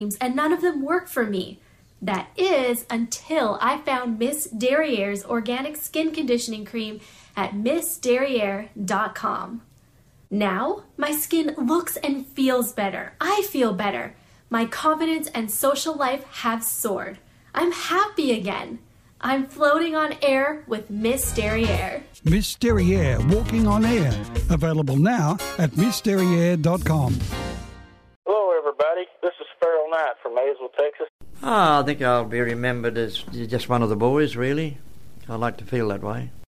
and none of them work for me. That is until I found Miss Derriere's organic skin conditioning cream at missderriere.com. Now, my skin looks and feels better. I feel better. My confidence and social life have soared. I'm happy again. I'm floating on air with Miss Derriere. Miss Derriere, walking on air. Available now at missderriere.com. Hello, everybody. This is Farrell Knight from Maysville, Texas. I think I'll be remembered as just one of the boys, really. I like to feel that way.